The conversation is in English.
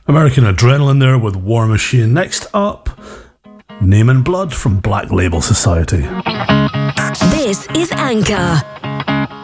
American Adrenaline there with War Machine. Next up, Name and Blood from Black Label Society. This is Anchor.